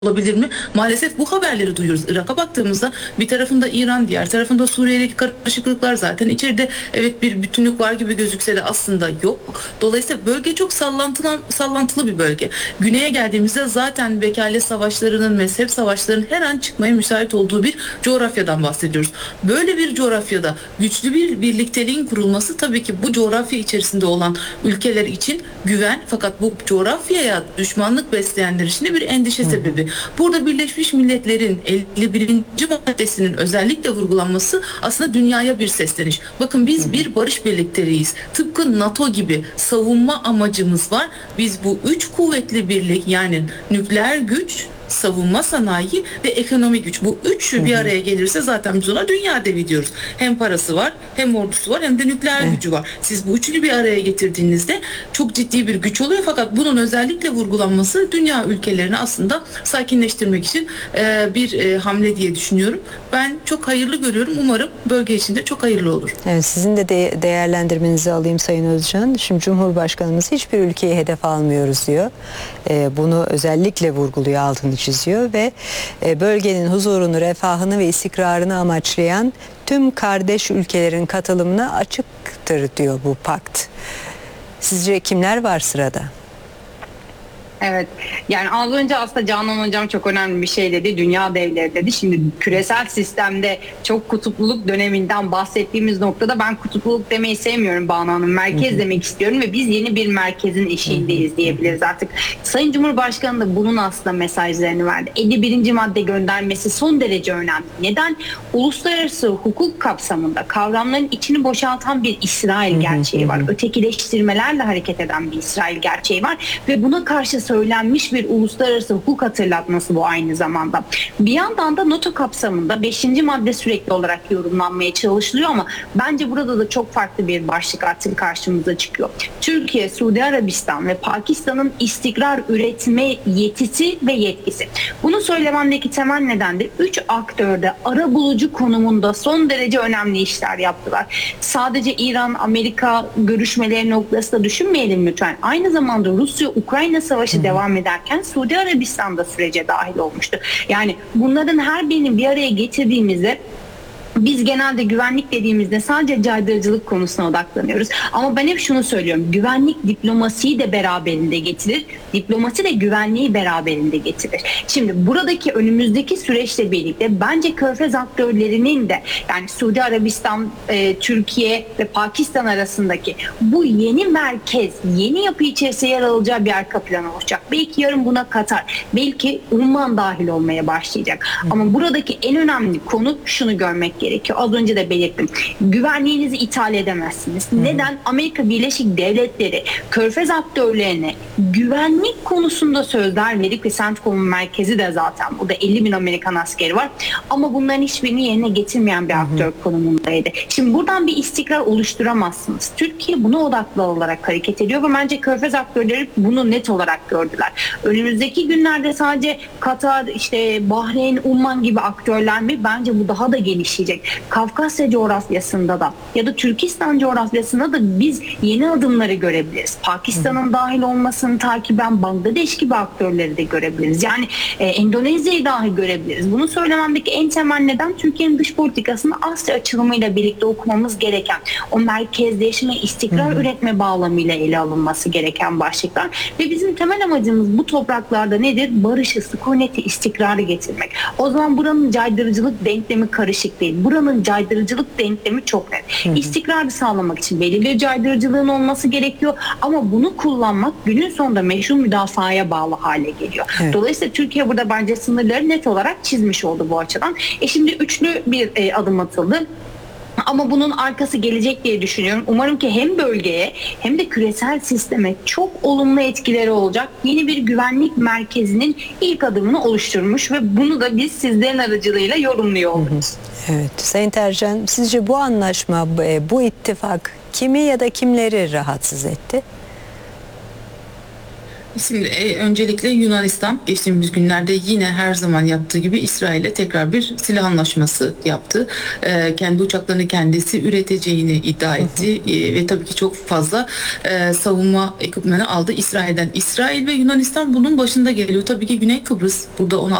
olabilir mi? Maalesef bu haberleri duyuyoruz. Irak'a baktığımızda bir tarafında İran, diğer tarafında Suriye'deki karışıklıklar, zaten içeride evet bir bütünlük var gibi gözükse de aslında yok. Dolayısıyla bölge çok sallantılı bir bölge. Güney'e geldiğimizde zaten vekalet savaşlarının, mezhep savaşlarının her an çıkmaya müsait olduğu bir coğrafyadan bahsediyoruz. Böyle bir coğrafyada güçlü bir birlikteliğin kurulması tabii ki bu coğrafya içerisinde olan ülkeler için güven, fakat bu coğrafyaya düşmanlık besleyenler için de bir endişe sebebi. Burada Birleşmiş Milletler'in 51. maddesinin özellikle vurgulanması aslında dünyaya bir sesleniş. Bakın biz bir barış birlikteliğiyiz. Tıpkı NATO gibi savunma amacımız var. Biz bu üç kuvvetli birlik, yani nükleer güç, savunma sanayi ve ekonomik güç, bu üçü bir araya gelirse zaten biz ona dünya devi diyoruz. Hem parası var, hem ordusu var, hem de nükleer gücü var. Siz bu üçünü bir araya getirdiğinizde çok ciddi bir güç oluyor, fakat bunun özellikle vurgulanması dünya ülkelerini aslında sakinleştirmek için bir hamle diye düşünüyorum. Ben çok hayırlı görüyorum. Umarım bölge içinde çok hayırlı olur. Evet, sizin de değerlendirmenizi alayım Sayın Özcan. Şimdi Cumhurbaşkanımız hiçbir ülkeyi hedef almıyoruz diyor. Bunu özellikle vurguluyor, altını çiziyor ve bölgenin huzurunu, refahını ve istikrarını amaçlayan tüm kardeş ülkelerin katılımına açıktır diyor bu pakt. Sizce kimler var sırada? Evet, yani az önce aslında Canan Hocam çok önemli bir şey dedi, dünya devleri dedi. Şimdi küresel sistemde çok kutupluluk döneminden bahsettiğimiz noktada ben kutupluluk demeyi sevmiyorum Banu Hanım. Merkez demek istiyorum ve biz yeni bir merkezin eşiğindeyiz diyebiliriz artık. Sayın Cumhurbaşkanı da bunun aslında mesajlarını verdi. 51. madde göndermesi son derece önemli. Neden? Uluslararası hukuk kapsamında kavramların içini boşaltan bir İsrail gerçeği var. Ötekileştirmelerle hareket eden bir İsrail gerçeği var ve buna karşı söylenmiş bir uluslararası hukuk hatırlatması bu aynı zamanda. Bir yandan da NATO kapsamında 5. madde sürekli olarak yorumlanmaya çalışılıyor ama bence burada da çok farklı bir başlık artık karşımıza çıkıyor. Türkiye, Suudi Arabistan ve Pakistan'ın istikrar üretme yetisi ve yetkisi. Bunu söylememdeki temel neden de 3 aktörde arabulucu konumunda son derece önemli işler yaptılar. Sadece İran, Amerika görüşmeleri noktasında düşünmeyelim lütfen. Aynı zamanda Rusya-Ukrayna savaşı devam ederken Suudi Arabistan da sürece dahil olmuştu. Yani bunların her birini bir araya getirdiğimizde biz genelde güvenlik dediğimizde sadece caydırıcılık konusuna odaklanıyoruz. Ama ben hep şunu söylüyorum. Güvenlik diplomasiyi de beraberinde getirir. Diplomasi de güvenliği beraberinde getirir. Şimdi buradaki önümüzdeki süreçle birlikte bence Körfez aktörlerinin de, yani Suudi Arabistan, Türkiye ve Pakistan arasındaki bu yeni merkez, yeni yapı içerisinde yer alacağı bir arka plan olacak. Belki yarın buna Katar, belki Umman dahil olmaya başlayacak. Ama buradaki en önemli konu şunu görmek gerekiyor. Az önce de belirttim. Güvenliğinizi ithal edemezsiniz. Neden? Amerika Birleşik Devletleri Körfez aktörlerine güvenlik konusunda söz vermedik ve CENTCOM'un merkezi de zaten burada 50.000 Amerikan askeri var. Ama bunların hiçbirini yerine getirmeyen bir aktör konumundaydı. Şimdi buradan bir istikrar oluşturamazsınız. Türkiye buna odaklı olarak hareket ediyor ve bence Körfez aktörleri bunu net olarak gördüler. Önümüzdeki günlerde sadece Katar, işte Bahreyn, Umman gibi aktörler mi? Bence bu daha da gelişecek. Kafkasya coğrafyasında da ya da Türkistan coğrafyasında da biz yeni adımları görebiliriz. Pakistan'ın dahil olmasını takiben Bangladeş gibi aktörleri de görebiliriz. Yani Endonezya'yı dahi görebiliriz. Bunu söylememdeki en temel neden Türkiye'nin dış politikasını Asya açılımıyla birlikte okumamız gereken, o merkezleşme, istikrar üretme bağlamıyla ele alınması gereken başlıklar ve bizim temel amacımız bu topraklarda nedir? Barışı, sükuneti, istikrarı getirmek. O zaman buranın caydırıcılık denklemi karışık değil. Buranın caydırıcılık denklemi çok net. İstikrarı sağlamak için belirli bir caydırıcılığın olması gerekiyor ama bunu kullanmak günün sonunda meşru müdafaya bağlı hale geliyor. Evet. Dolayısıyla Türkiye burada bence sınırları net olarak çizmiş oldu bu açıdan. Şimdi üçlü bir adım atıldı. Ama bunun arkası gelecek diye düşünüyorum. Umarım ki hem bölgeye hem de küresel sisteme çok olumlu etkileri olacak. Yeni bir güvenlik merkezinin ilk adımını oluşturmuş ve bunu da biz sizlerin aracılığıyla yorumluyor oluruz. Evet, Sayın Tercan, sizce bu anlaşma, bu ittifak kimi ya da kimleri rahatsız etti? Şimdi öncelikle Yunanistan geçtiğimiz günlerde yine her zaman yaptığı gibi İsrail'e tekrar bir silah anlaşması yaptı. Kendi uçaklarını kendisi üreteceğini iddia etti. Ve tabii ki çok fazla savunma ekipmanı aldı İsrail'den. İsrail ve Yunanistan bunun başında geliyor. Tabii ki Güney Kıbrıs burada